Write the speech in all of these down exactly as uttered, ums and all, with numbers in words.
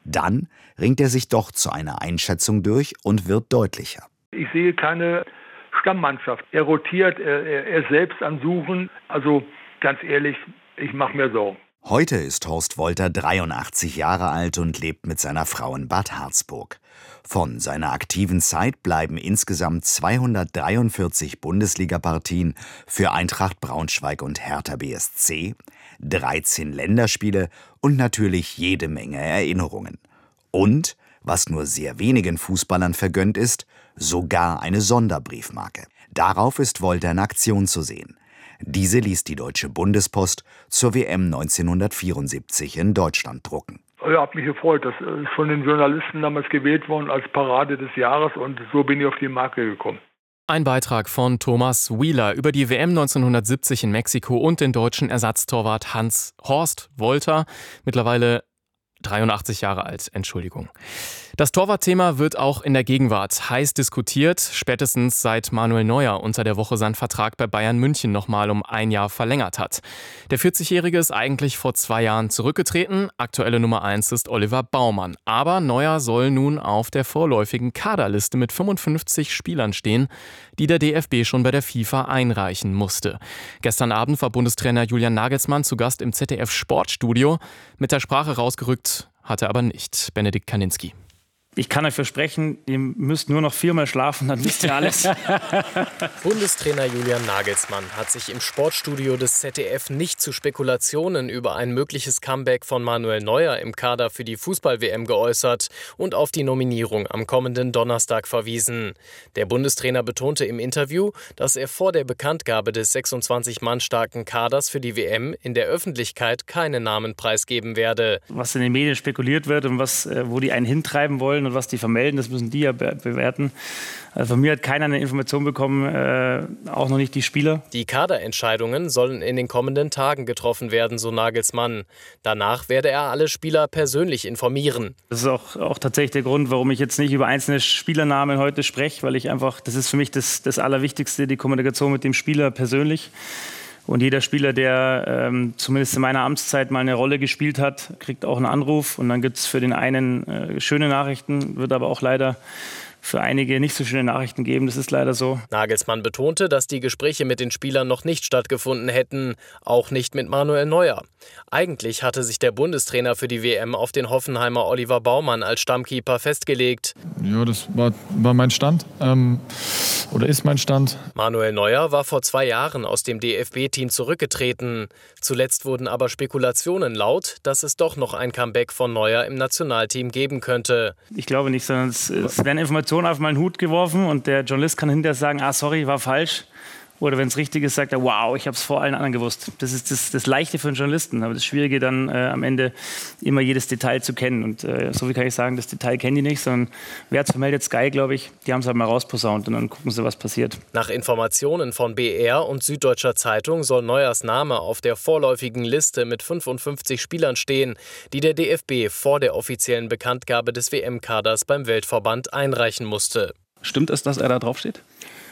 Dann ringt er sich doch zu einer Einschätzung durch und wird deutlicher. Ich sehe keine Stammmannschaft. Er rotiert, er, er, er selbst am Suchen. Also ganz ehrlich, ich mache mir Sorgen. Heute ist Horst Wolter dreiundachtzig Jahre alt und lebt mit seiner Frau in Bad Harzburg. Von seiner aktiven Zeit bleiben insgesamt zweihundertdreiundvierzig Bundesligapartien für Eintracht Braunschweig und Hertha B S C, dreizehn Länderspiele und natürlich jede Menge Erinnerungen. Und, was nur sehr wenigen Fußballern vergönnt ist, sogar eine Sonderbriefmarke. Darauf ist Wolter in Aktion zu sehen. Diese ließ die Deutsche Bundespost zur W M neunzehnhundertvierundsiebzig in Deutschland drucken. Ich habe mich gefreut, das ist von den Journalisten damals gewählt worden als Parade des Jahres und so bin ich auf die Marke gekommen. Ein Beitrag von Thomas Wheeler über die W M neunzehnhundertsiebzig in Mexiko und den deutschen Ersatztorwart Hans Horst Wolter, mittlerweile dreiundachtzig Jahre alt, Entschuldigung. Das Torwartthema wird auch in der Gegenwart heiß diskutiert, spätestens seit Manuel Neuer unter der Woche seinen Vertrag bei Bayern München nochmal um ein Jahr verlängert hat. Der vierzigjährige ist eigentlich vor zwei Jahren zurückgetreten, aktuelle Nummer eins ist Oliver Baumann. Aber Neuer soll nun auf der vorläufigen Kaderliste mit fünfundfünfzig Spielern stehen, die der D F B schon bei der FIFA einreichen musste. Gestern Abend war Bundestrainer Julian Nagelsmann zu Gast im Z D F-Sportstudio. Mit der Sprache rausgerückt hat er aber nicht. Benedikt Kaninski. Ich kann euch versprechen, ihr müsst nur noch viermal schlafen, dann wisst ihr alles. Bundestrainer Julian Nagelsmann hat sich im Sportstudio des Z D F nicht zu Spekulationen über ein mögliches Comeback von Manuel Neuer im Kader für die Fußball-W M geäußert und auf die Nominierung am kommenden Donnerstag verwiesen. Der Bundestrainer betonte im Interview, dass er vor der Bekanntgabe des sechsundzwanzig Mann starken Kaders für die W M in der Öffentlichkeit keine Namen preisgeben werde. Was in den Medien spekuliert wird und was, wo die einen hintreiben wollen und was die vermelden, das müssen die ja be- bewerten. Also von mir hat keiner eine Information bekommen, äh, auch noch nicht die Spieler. Die Kaderentscheidungen sollen in den kommenden Tagen getroffen werden, so Nagelsmann. Danach werde er alle Spieler persönlich informieren. Das ist auch, auch tatsächlich der Grund, warum ich jetzt nicht über einzelne Spielernamen heute spreche, weil ich einfach, das ist für mich das, das Allerwichtigste, die Kommunikation mit dem Spieler persönlich. Und jeder Spieler, der ähm, zumindest in meiner Amtszeit mal eine Rolle gespielt hat, kriegt auch einen Anruf. Und dann gibt es für den einen äh, schöne Nachrichten, wird aber auch leider für einige nicht so schöne Nachrichten geben. Das ist leider so. Nagelsmann betonte, dass die Gespräche mit den Spielern noch nicht stattgefunden hätten, auch nicht mit Manuel Neuer. Eigentlich hatte sich der Bundestrainer für die W M auf den Hoffenheimer Oliver Baumann als Stammkeeper festgelegt. Ja, das war, war mein Stand ähm, oder ist mein Stand. Manuel Neuer war vor zwei Jahren aus dem D F B-Team zurückgetreten. Zuletzt wurden aber Spekulationen laut, dass es doch noch ein Comeback von Neuer im Nationalteam geben könnte. Ich glaube nicht, sondern es, es werden Informationen auf meinen Hut geworfen und der Journalist kann hinterher sagen, ah sorry, war falsch. Oder wenn es richtig ist, sagt er, wow, ich habe es vor allen anderen gewusst. Das ist das, das Leichte für einen Journalisten, aber das Schwierige dann äh, am Ende immer jedes Detail zu kennen. Und äh, so wie kann ich sagen, das Detail kennen die nicht, sondern wer hat es vermeldet? Sky, glaube ich. Die haben es halt mal rausposaunt und dann gucken sie, was passiert. Nach Informationen von B R und Süddeutscher Zeitung soll Neuers Name auf der vorläufigen Liste mit fünfundfünfzig Spielern stehen, die der D F B vor der offiziellen Bekanntgabe des W M-Kaders beim Weltverband einreichen musste. Stimmt es, dass er da draufsteht?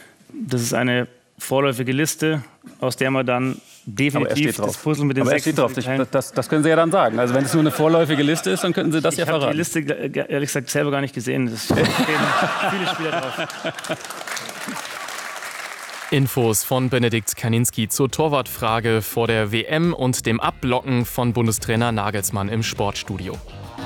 Das ist eine vorläufige Liste, aus der man dann definitiv das Puzzle mit den Aber er steht drauf. Das, das, das können Sie ja dann sagen. Also wenn es nur eine vorläufige Liste ist, dann könnten Sie das ich ja verraten. Ich habe die Liste ehrlich gesagt selber gar nicht gesehen. Es stehen viele Spieler drauf. Infos von Benedikt Kaninski zur Torwartfrage vor der W M und dem Abblocken von Bundestrainer Nagelsmann im Sportstudio.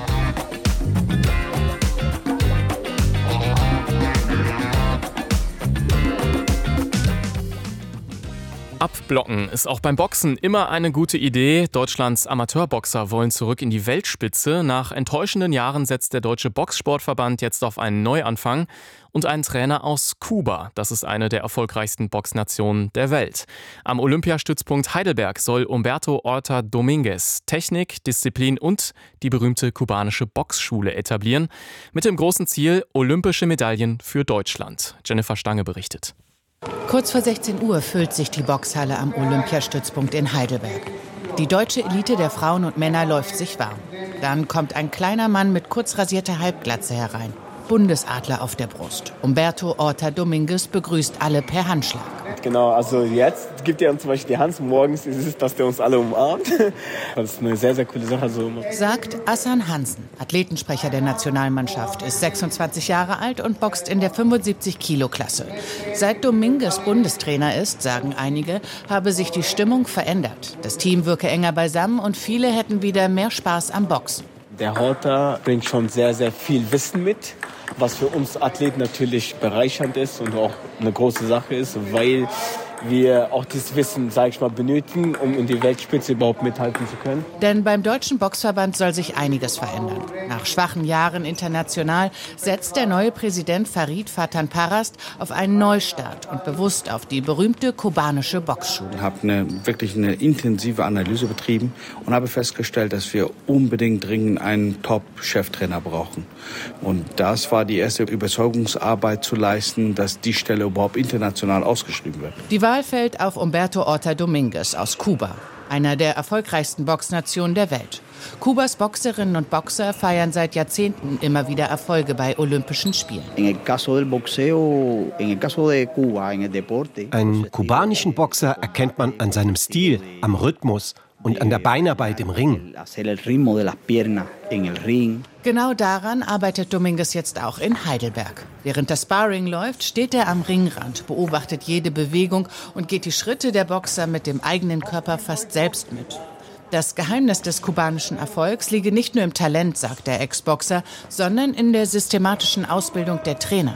Abblocken ist auch beim Boxen immer eine gute Idee. Deutschlands Amateurboxer wollen zurück in die Weltspitze. Nach enttäuschenden Jahren setzt der Deutsche Boxsportverband jetzt auf einen Neuanfang und einen Trainer aus Kuba. Das ist eine der erfolgreichsten Boxnationen der Welt. Am Olympiastützpunkt Heidelberg soll Humberto Orta Dominguez Technik, Disziplin und die berühmte kubanische Boxschule etablieren. Mit dem großen Ziel olympische Medaillen für Deutschland. Jennifer Stange berichtet. Kurz vor sechzehn Uhr füllt sich die Boxhalle am Olympiastützpunkt in Heidelberg. Die deutsche Elite der Frauen und Männer läuft sich warm. Dann kommt ein kleiner Mann mit kurz rasierter Halbglatze herein. Bundesadler auf der Brust. Humberto Orta Dominguez begrüßt alle per Handschlag. Genau, also jetzt gibt er uns zum Beispiel die Hand, morgens ist es, dass der uns alle umarmt. Das ist eine sehr, sehr coole Sache. So. Sagt Assan Hansen, Athletensprecher der Nationalmannschaft, ist sechsundzwanzig Jahre alt und boxt in der fünfundsiebzig-Kilo-Klasse. Seit Dominguez Bundestrainer ist, sagen einige, habe sich die Stimmung verändert. Das Team wirke enger beisammen und viele hätten wieder mehr Spaß am Boxen. Der Horta bringt schon sehr, sehr viel Wissen mit, was für uns Athleten natürlich bereichernd ist und auch eine große Sache ist, weil wir auch dieses Wissen, sage ich mal, benötigen, um in die Weltspitze überhaupt mithalten zu können. Denn beim Deutschen Boxverband soll sich einiges verändern. Nach schwachen Jahren international setzt der neue Präsident Farid Fatan Parast auf einen Neustart und bewusst auf die berühmte kubanische Boxschule. Ich habe eine, wirklich eine intensive Analyse betrieben und habe festgestellt, dass wir unbedingt dringend einen Top-Cheftrainer brauchen. Und das war die erste Überzeugungsarbeit zu leisten, dass die Stelle überhaupt international ausgeschrieben wird. Die Wahl fällt auf Humberto Orta Dominguez aus Kuba, einer der erfolgreichsten Boxnationen der Welt. Kubas Boxerinnen und Boxer feiern seit Jahrzehnten immer wieder Erfolge bei Olympischen Spielen. Einen kubanischen Boxer erkennt man an seinem Stil, am Rhythmus und an der Beinarbeit im Ring. Genau daran arbeitet Dominguez jetzt auch in Heidelberg. Während das Sparring läuft, steht er am Ringrand, beobachtet jede Bewegung und geht die Schritte der Boxer mit dem eigenen Körper fast selbst mit. Das Geheimnis des kubanischen Erfolgs liege nicht nur im Talent, sagt der Ex-Boxer, sondern in der systematischen Ausbildung der Trainer.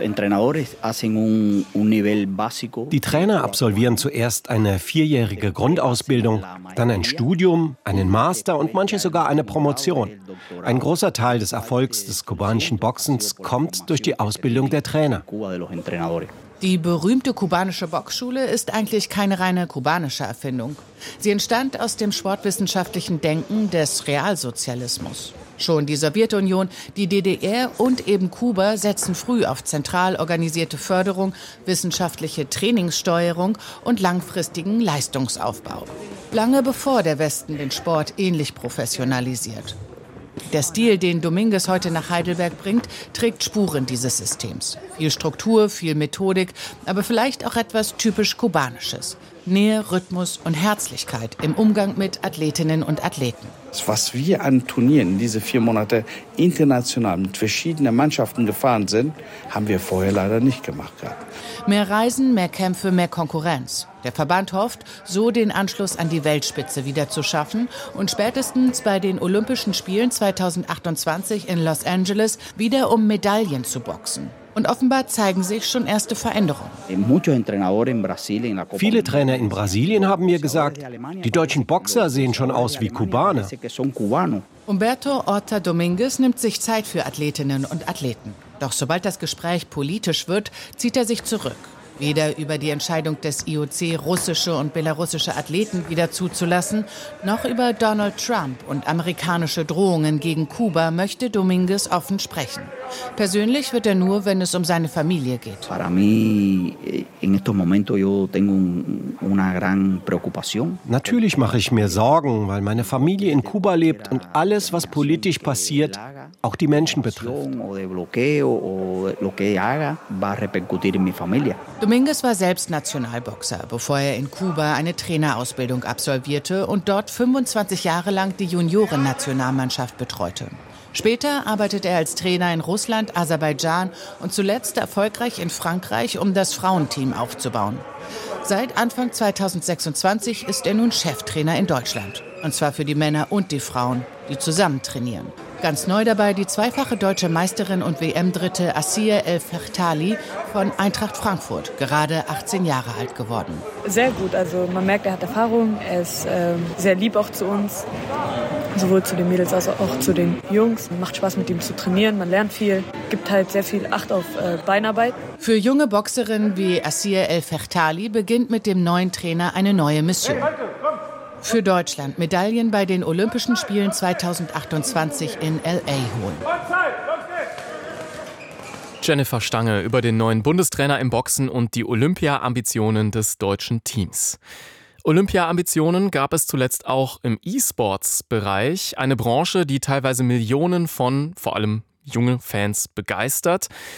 Die Trainer absolvieren zuerst eine vierjährige Grundausbildung, dann ein Studium, einen Master und manche sogar eine Promotion. Ein großer Teil des Erfolgs des kubanischen Boxens kommt durch die Ausbildung der Trainer. Die berühmte kubanische Boxschule ist eigentlich keine reine kubanische Erfindung. Sie entstand aus dem sportwissenschaftlichen Denken des Realsozialismus. Schon die Sowjetunion, die D D R und eben Kuba setzen früh auf zentral organisierte Förderung, wissenschaftliche Trainingssteuerung und langfristigen Leistungsaufbau. Lange bevor der Westen den Sport ähnlich professionalisiert. Der Stil, den Dominguez heute nach Heidelberg bringt, trägt Spuren dieses Systems. Viel Struktur, viel Methodik, aber vielleicht auch etwas typisch Kubanisches. Nähe, Rhythmus und Herzlichkeit im Umgang mit Athletinnen und Athleten. Was wir an Turnieren in diese vier Monate international mit verschiedenen Mannschaften gefahren sind, haben wir vorher leider nicht gemacht gehabt. Mehr Reisen, mehr Kämpfe, mehr Konkurrenz. Der Verband hofft, so den Anschluss an die Weltspitze wieder zu schaffen und spätestens bei den Olympischen Spielen zweitausendachtundzwanzig in Los Angeles wieder um Medaillen zu boxen. Und offenbar zeigen sich schon erste Veränderungen. Viele Trainer in Brasilien haben mir gesagt, die deutschen Boxer sehen schon aus wie Kubaner. Humberto Orta Dominguez nimmt sich Zeit für Athletinnen und Athleten. Doch sobald das Gespräch politisch wird, zieht er sich zurück. Weder über die Entscheidung des I O C, russische und belarussische Athleten wieder zuzulassen, noch über Donald Trump und amerikanische Drohungen gegen Kuba möchte Dominguez offen sprechen. Persönlich wird er nur, wenn es um seine Familie geht. Natürlich mache ich mir Sorgen, weil meine Familie in Kuba lebt und alles, was politisch passiert, auch die Menschen betrifft. Dominguez war selbst Nationalboxer, bevor er in Kuba eine Trainerausbildung absolvierte und dort fünfundzwanzig Jahre lang die Junioren-Nationalmannschaft betreute. Später arbeitet er als Trainer in Russland, Aserbaidschan und zuletzt erfolgreich in Frankreich, um das Frauenteam aufzubauen. Seit Anfang zweitausendsechsundzwanzig ist er nun Cheftrainer in Deutschland. Und zwar für die Männer und die Frauen, die zusammen trainieren. Ganz neu dabei die zweifache deutsche Meisterin und W M-Dritte Asiye El Fertali von Eintracht Frankfurt, gerade achtzehn Jahre alt geworden. Sehr gut, also man merkt, er hat Erfahrung, er ist äh, sehr lieb auch zu uns, sowohl zu den Mädels als auch zu den Jungs. Macht Spaß mit ihm zu trainieren, man lernt viel, gibt halt sehr viel Acht auf äh, Beinarbeit. Für junge Boxerinnen wie Asiye El Fertali beginnt mit dem neuen Trainer eine neue Mission. Für Deutschland Medaillen bei den Olympischen Spielen zweitausendachtundzwanzig in L A holen. Jennifer Stange über den neuen Bundestrainer im Boxen und die Olympia-Ambitionen des deutschen Teams. Olympia-Ambitionen gab es zuletzt auch im E-Sports-Bereich, eine Branche, die teilweise Millionen von, vor allem junge Fans begeistert.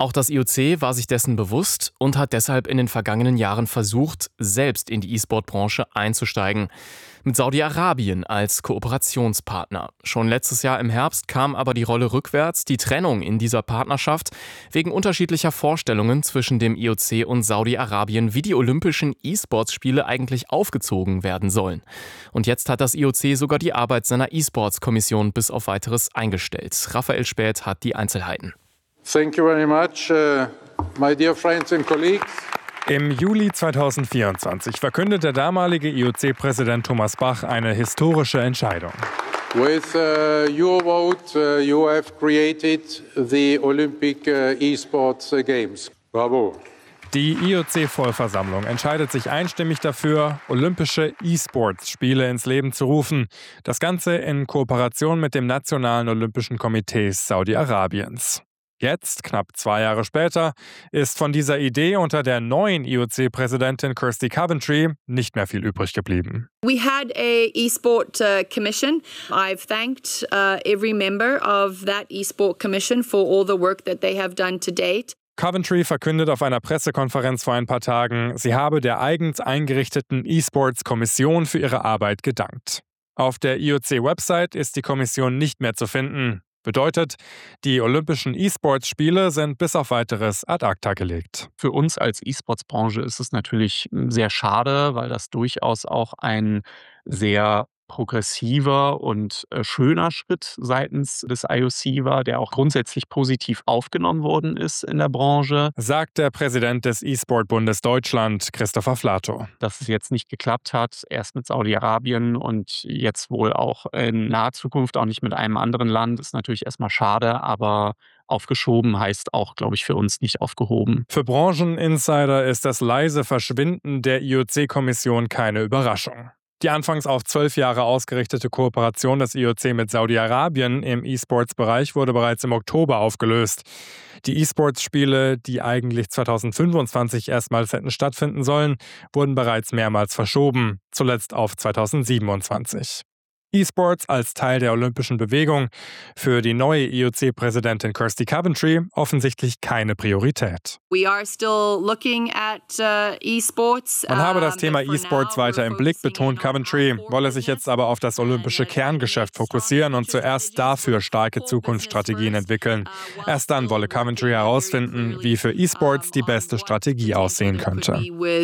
Auch das I O C war sich dessen bewusst und hat deshalb in den vergangenen Jahren versucht, selbst in die E-Sport-Branche einzusteigen. Mit Saudi-Arabien als Kooperationspartner. Schon letztes Jahr im Herbst kam aber die Rolle rückwärts, die Trennung in dieser Partnerschaft, wegen unterschiedlicher Vorstellungen zwischen dem I O C und Saudi-Arabien, wie die Olympischen E-Sports-Spiele eigentlich aufgezogen werden sollen. Und jetzt hat das I O C sogar die Arbeit seiner E-Sports-Kommission bis auf Weiteres eingestellt. Raphael Späth hat die Einzelheiten. Thank you very much, uh, my dear friends and colleagues. Im Juli zweitausendvierundzwanzig verkündet der damalige I O C-Präsident Thomas Bach eine historische Entscheidung. With uh, your vote, uh, you have created the Olympic uh, E-Sports Games. Bravo. Die I O C-Vollversammlung entscheidet sich einstimmig dafür, Olympische E-Sports-Spiele ins Leben zu rufen. Das Ganze in Kooperation mit dem Nationalen Olympischen Komitee Saudi-Arabiens. Jetzt, knapp zwei Jahre später, ist von dieser Idee unter der neuen I O C-Präsidentin Kirsty Coventry nicht mehr viel übrig geblieben. We had a e-sport uh, commission. I've thanked uh, every member of that e-sport commission for all the work that they have done to date. Coventry verkündet auf einer Pressekonferenz vor ein paar Tagen, sie habe der eigens eingerichteten E-Sports-Kommission für ihre Arbeit gedankt. Auf der I O C-Website ist die Kommission nicht mehr zu finden. Bedeutet, die Olympischen E-Sports-Spiele sind bis auf Weiteres ad acta gelegt. Für uns als E-Sports-Branche ist es natürlich sehr schade, weil das durchaus auch ein sehr progressiver und äh, schöner Schritt seitens des I O C war, der auch grundsätzlich positiv aufgenommen worden ist in der Branche. Sagt der Präsident des E-Sport-Bundes Deutschland, Christopher Flato. Dass es jetzt nicht geklappt hat, erst mit Saudi-Arabien und jetzt wohl auch in naher Zukunft auch nicht mit einem anderen Land, ist natürlich erstmal schade, aber aufgeschoben heißt auch, glaube ich, für uns nicht aufgehoben. Für Brancheninsider ist das leise Verschwinden der I O C-Kommission keine Überraschung. Die anfangs auf zwölf Jahre ausgerichtete Kooperation des I O C mit Saudi-Arabien im E-Sports-Bereich wurde bereits im Oktober aufgelöst. Die E-Sports-Spiele, die eigentlich zweitausendfünfundzwanzig erstmals hätten stattfinden sollen, wurden bereits mehrmals verschoben, zuletzt auf zweitausendsiebenundzwanzig. E-Sports als Teil der olympischen Bewegung. Für die neue I O C-Präsidentin Kirsty Coventry offensichtlich keine Priorität. We are still looking at uh, e-sports. Man habe das Thema E-Sports weiter im Blick, betont Coventry, wolle sich jetzt aber auf das olympische Kerngeschäft fokussieren und zuerst dafür starke Zukunftsstrategien entwickeln. Erst dann wolle Coventry herausfinden, wie für E-Sports die beste Strategie aussehen könnte.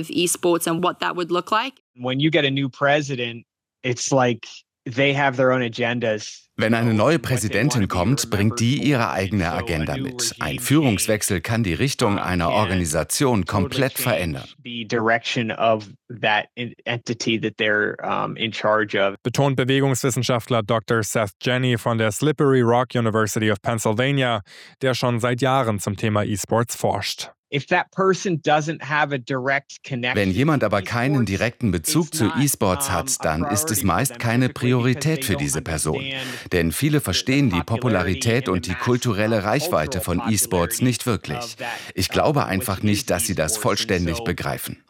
When you get a new president, it's like they have their own agendas. Wenn eine neue Präsidentin kommt, bringt die ihre eigene Betont mit. Ein Führungswechsel kann die Richtung einer Organisation komplett verändern. Betont Bewegungswissenschaftler Doktor Seth Jenney von der Slippery Rock University of Pennsylvania, der schon seit Jahren zum Thema E-Sports forscht. Wenn jemand aber keinen direkten Bezug zu E-Sports hat, dann ist es meist keine Priorität für diese Person. Denn viele verstehen die Popularität und die kulturelle Reichweite von E-Sports nicht wirklich. Ich glaube einfach nicht, dass sie das vollständig begreifen.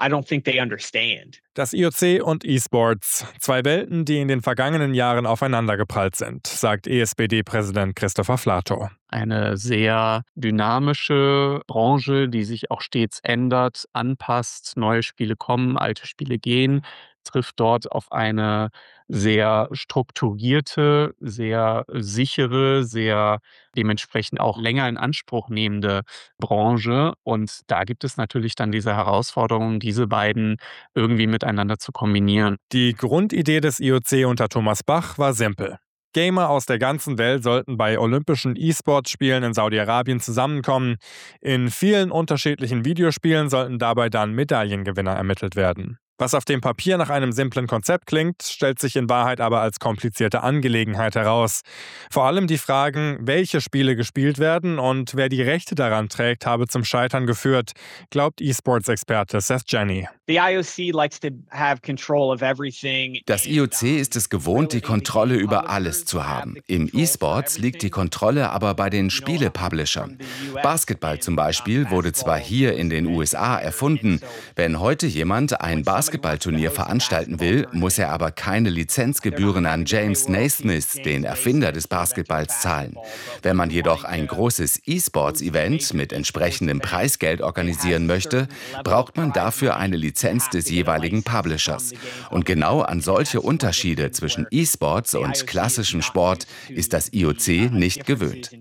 Das I O C und E-Sports, zwei Welten, die in den vergangenen Jahren aufeinandergeprallt sind, sagt E S P D-Präsident Christopher Flato. Eine sehr dynamische Branche, die sich auch stets ändert, anpasst, neue Spiele kommen, alte Spiele gehen, trifft dort auf eine sehr strukturierte, sehr sichere, sehr dementsprechend auch länger in Anspruch nehmende Branche. Und da gibt es natürlich dann diese Herausforderung, diese beiden irgendwie miteinander zu kombinieren. Die Grundidee des I O C unter Thomas Bach war simpel. Gamer aus der ganzen Welt sollten bei Olympischen E-Sports-Spielen in Saudi-Arabien zusammenkommen. In vielen unterschiedlichen Videospielen sollten dabei dann Medaillengewinner ermittelt werden. Was auf dem Papier nach einem simplen Konzept klingt, stellt sich in Wahrheit aber als komplizierte Angelegenheit heraus. Vor allem die Fragen, welche Spiele gespielt werden und wer die Rechte daran trägt, habe zum Scheitern geführt, glaubt E-Sports-Experte Seth Jenney. Das I O C ist es gewohnt, die Kontrolle über alles zu haben. Im E-Sports liegt die Kontrolle aber bei den Spiele-Publishern. Basketball zum Beispiel wurde zwar hier in den U S A erfunden. Wenn heute jemand ein Basketballturnier veranstalten will, muss er aber keine Lizenzgebühren an James Naismith, den Erfinder des Basketballs, zahlen. Wenn man jedoch ein großes E-Sports-Event mit entsprechendem Preisgeld organisieren möchte, braucht man dafür eine Lizenz des jeweiligen Publishers. Und genau an solche Unterschiede zwischen E-Sports und klassischem Sport ist das I O C nicht gewöhnt.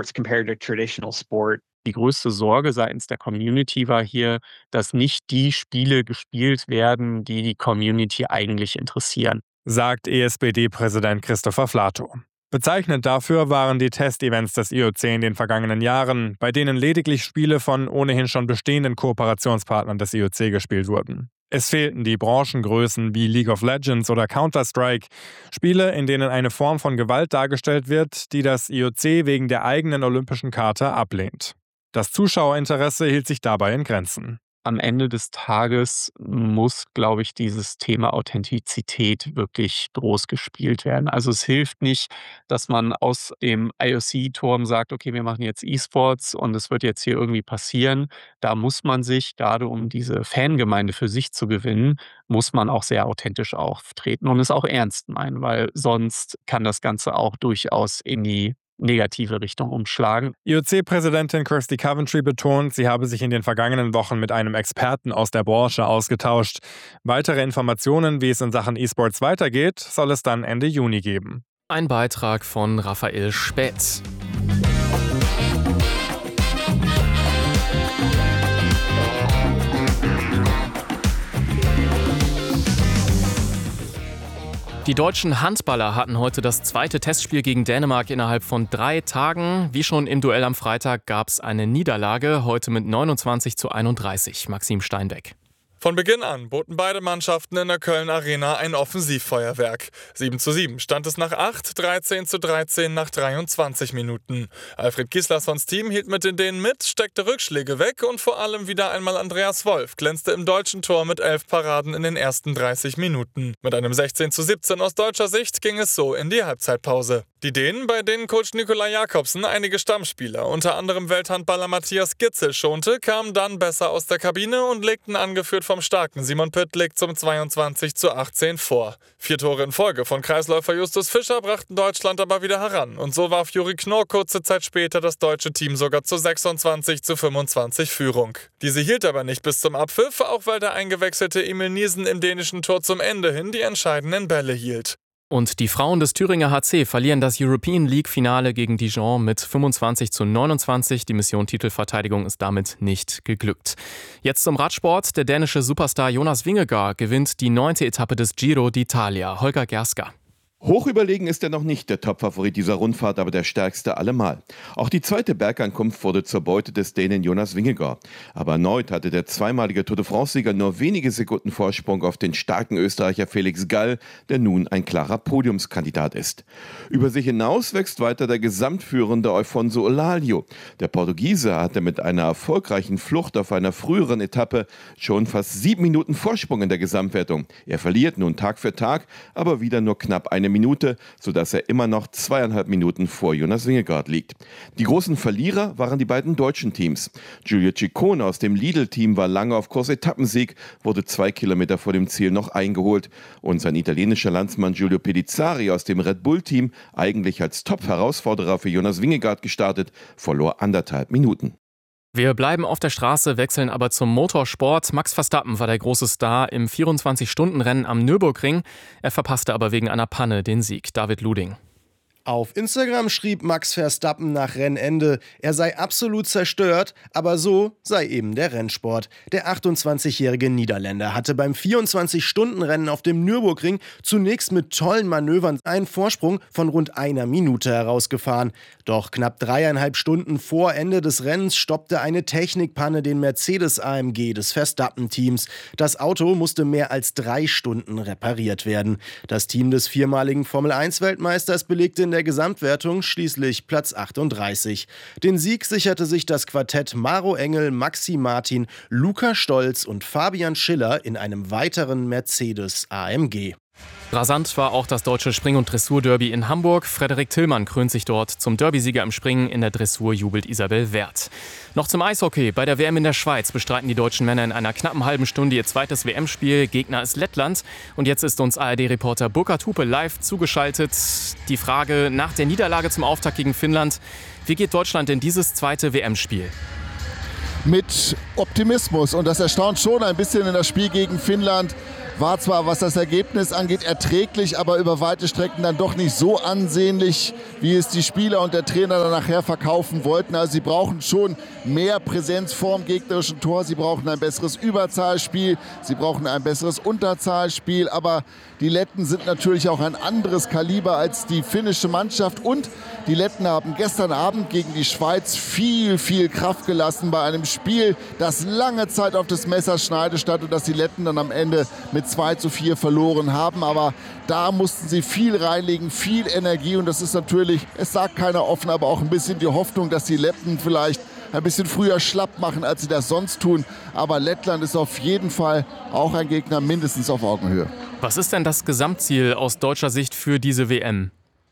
Die größte Sorge seitens der Community war hier, dass nicht die Spiele gespielt werden, die die Community eigentlich interessieren, sagt E S P D-Präsident Christopher Flato. Bezeichnend dafür waren die Testevents des I O C in den vergangenen Jahren, bei denen lediglich Spiele von ohnehin schon bestehenden Kooperationspartnern des I O C gespielt wurden. Es fehlten die Branchengrößen wie League of Legends oder Counter-Strike, Spiele, in denen eine Form von Gewalt dargestellt wird, die das I O C wegen der eigenen Olympischen Charta ablehnt. Das Zuschauerinteresse hielt sich dabei in Grenzen. Am Ende des Tages muss, glaube ich, dieses Thema Authentizität wirklich groß gespielt werden. Also es hilft nicht, dass man aus dem I O C-Turm sagt, okay, wir machen jetzt E-Sports und es wird jetzt hier irgendwie passieren. Da muss man sich, gerade um diese Fangemeinde für sich zu gewinnen, muss man auch sehr authentisch auftreten und es auch ernst meinen, weil sonst kann das Ganze auch durchaus in die negative Richtung umschlagen. I O C-Präsidentin Kirsty Coventry betont, sie habe sich in den vergangenen Wochen mit einem Experten aus der Branche ausgetauscht. Weitere Informationen, wie es in Sachen E-Sports weitergeht, soll es dann Ende Juni geben. Ein Beitrag von Raphael Späth. Die deutschen Handballer hatten heute das zweite Testspiel gegen Dänemark innerhalb von drei Tagen. Wie schon im Duell am Freitag gab es eine Niederlage, heute mit neunundzwanzig zu einunddreißig. Maxim Steinbeck. Von Beginn an boten beide Mannschaften in der Köln Arena ein Offensivfeuerwerk. sieben zu sieben stand es nach acht, dreizehn zu dreizehn nach dreiundzwanzig Minuten. Alfred Gislassons Team hielt mit den Dänen mit, steckte Rückschläge weg und vor allem wieder einmal Andreas Wolf glänzte im deutschen Tor mit elf Paraden in den ersten dreißig Minuten. Mit einem sechzehn zu siebzehn aus deutscher Sicht ging es so in die Halbzeitpause. Die Dänen, bei denen Coach Nikolaj Jakobsen einige Stammspieler, unter anderem Welthandballer Matthias Gitzel, schonte, kamen dann besser aus der Kabine und legten angeführt vom starken Simon Pytlik zum zweiundzwanzig zu achtzehn vor. Vier Tore in Folge von Kreisläufer Justus Fischer brachten Deutschland aber wieder heran und so warf Juri Knorr kurze Zeit später das deutsche Team sogar zu sechsundzwanzig zu fünfundzwanzig Führung. Diese hielt aber nicht bis zum Abpfiff, auch weil der eingewechselte Emil Niesen im dänischen Tor zum Ende hin die entscheidenden Bälle hielt. Und die Frauen des Thüringer H C verlieren das European League-Finale gegen Dijon mit fünfundzwanzig zu neunundzwanzig. Die Mission Titelverteidigung ist damit nicht geglückt. Jetzt zum Radsport. Der dänische Superstar Jonas Vingegaard gewinnt die neunte Etappe des Giro d'Italia. Holger Gerska. Hoch überlegen ist er noch nicht, der Topfavorit dieser Rundfahrt, aber der stärkste allemal. Auch die zweite Bergankunft wurde zur Beute des Dänen Jonas Vingegaard. Aber erneut hatte der zweimalige Tour de France-Sieger nur wenige Sekunden Vorsprung auf den starken Österreicher Felix Gall, der nun ein klarer Podiumskandidat ist. Über sich hinaus wächst weiter der gesamtführende Alfonso Olalio. Der Portugiese hatte mit einer erfolgreichen Flucht auf einer früheren Etappe schon fast sieben Minuten Vorsprung in der Gesamtwertung. Er verliert nun Tag für Tag, aber wieder nur knapp eine Minute, sodass er immer noch zweieinhalb Minuten vor Jonas Vingegaard liegt. Die großen Verlierer waren die beiden deutschen Teams. Giulio Ciccone aus dem Lidl-Team war lange auf Kurs Etappensieg, wurde zwei Kilometer vor dem Ziel noch eingeholt. Und sein italienischer Landsmann Giulio Pedizzari aus dem Red Bull-Team, eigentlich als Top-Herausforderer für Jonas Vingegaard gestartet, verlor anderthalb Minuten. Wir bleiben auf der Straße, wechseln aber zum Motorsport. Max Verstappen war der große Star im vierundzwanzig-Stunden-Rennen am Nürburgring. Er verpasste aber wegen einer Panne den Sieg. David Luding. Auf Instagram schrieb Max Verstappen nach Rennende, er sei absolut zerstört, aber so sei eben der Rennsport. Der achtundzwanzigjährige Niederländer hatte beim vierundzwanzig-Stunden-Rennen auf dem Nürburgring zunächst mit tollen Manövern einen Vorsprung von rund einer Minute herausgefahren. Doch knapp dreieinhalb Stunden vor Ende des Rennens stoppte eine Technikpanne den Mercedes A M G des Verstappen-Teams. Das Auto musste mehr als drei Stunden repariert werden. Das Team des viermaligen Formel eins Weltmeisters belegte in der Gesamtwertung schließlich Platz achtunddreißig. Den Sieg sicherte sich das Quartett Maro Engel, Maxi Martin, Luca Stolz und Fabian Schiller in einem weiteren Mercedes A M G. Rasant war auch das deutsche Spring- und Dressur-Derby in Hamburg. Frederik Tillmann krönt sich dort zum Derbysieger im Springen. In der Dressur jubelt Isabel Werth. Noch zum Eishockey. Bei der W M in der Schweiz bestreiten die deutschen Männer in einer knappen halben Stunde ihr zweites W M-Spiel. Gegner ist Lettland. Und jetzt ist uns A R D-Reporter Burkhard Hupe live zugeschaltet. Die Frage nach der Niederlage zum Auftakt gegen Finnland. Wie geht Deutschland in dieses zweite W M-Spiel? Mit Optimismus. Und das erstaunt schon ein bisschen in das Spiel gegen Finnland. War zwar, was das Ergebnis angeht, erträglich, aber über weite Strecken dann doch nicht so ansehnlich, wie es die Spieler und der Trainer dann nachher verkaufen wollten. Also sie brauchen schon mehr Präsenz vorm gegnerischen Tor. Sie brauchen ein besseres Überzahlspiel, sie brauchen ein besseres Unterzahlspiel. Aber die Letten sind natürlich auch ein anderes Kaliber als die finnische Mannschaft. Und die Letten haben gestern Abend gegen die Schweiz viel, viel Kraft gelassen bei einem Spiel, das lange Zeit auf das Messerschneide stand und das die Letten dann am Ende mit zwei zu vier verloren haben. Aber da mussten sie viel reinlegen, viel Energie. Und das ist natürlich, es sagt keiner offen, aber auch ein bisschen die Hoffnung, dass die Letten vielleicht ein bisschen früher schlapp machen, als sie das sonst tun. Aber Lettland ist auf jeden Fall auch ein Gegner mindestens auf Augenhöhe. Was ist denn das Gesamtziel aus deutscher Sicht für diese W M?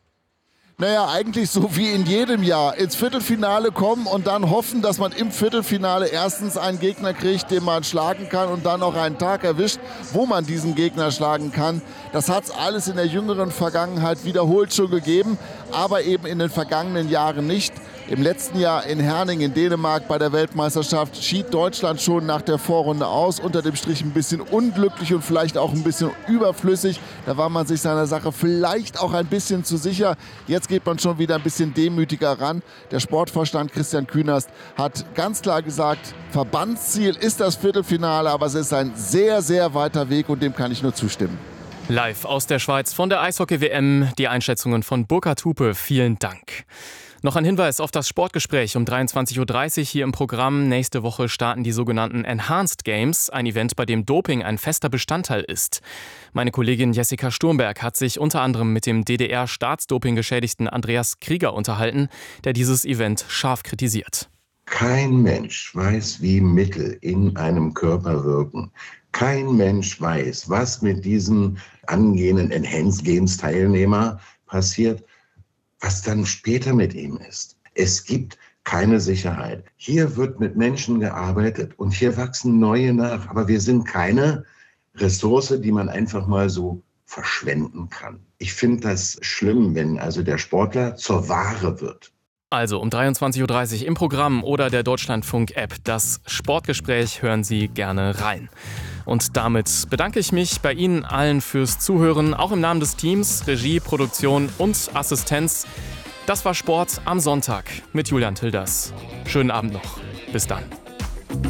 Naja, eigentlich so wie in jedem Jahr ins Viertelfinale kommen und dann hoffen, dass man im Viertelfinale erstens einen Gegner kriegt, den man schlagen kann und dann auch einen Tag erwischt, wo man diesen Gegner schlagen kann. Das hat es alles in der jüngeren Vergangenheit wiederholt schon gegeben, aber eben in den vergangenen Jahren nicht. Im letzten Jahr in Herning in Dänemark bei der Weltmeisterschaft schied Deutschland schon nach der Vorrunde aus. Unter dem Strich ein bisschen unglücklich und vielleicht auch ein bisschen überflüssig. Da war man sich seiner Sache vielleicht auch ein bisschen zu sicher. Jetzt geht man schon wieder ein bisschen demütiger ran. Der Sportvorstand Christian Künast hat ganz klar gesagt, Verbandsziel ist das Viertelfinale, aber es ist ein sehr, sehr weiter Weg und dem kann ich nur zustimmen. Live aus der Schweiz von der Eishockey-W M, die Einschätzungen von Burkhard Hupe. Vielen Dank. Noch ein Hinweis auf das Sportgespräch um dreiundzwanzig Uhr dreißig hier im Programm. Nächste Woche starten die sogenannten Enhanced Games, ein Event, bei dem Doping ein fester Bestandteil ist. Meine Kollegin Jessica Sturmberg hat sich unter anderem mit dem D D R-Staatsdoping-Geschädigten Andreas Krieger unterhalten, der dieses Event scharf kritisiert. Kein Mensch weiß, wie Mittel in einem Körper wirken. Kein Mensch weiß, was mit diesem angehenden Enhanced Games Teilnehmer passiert, was dann später mit ihm ist. Es gibt keine Sicherheit. Hier wird mit Menschen gearbeitet und hier wachsen neue nach. Aber wir sind keine Ressource, die man einfach mal so verschwenden kann. Ich finde das schlimm, wenn also der Sportler zur Ware wird. Also um dreiundzwanzig Uhr dreißig im Programm oder der Deutschlandfunk-App. Das Sportgespräch, hören Sie gerne rein. Und damit bedanke ich mich bei Ihnen allen fürs Zuhören, auch im Namen des Teams, Regie, Produktion und Assistenz. Das war Sport am Sonntag mit Julian Tilders. Schönen Abend noch. Bis dann.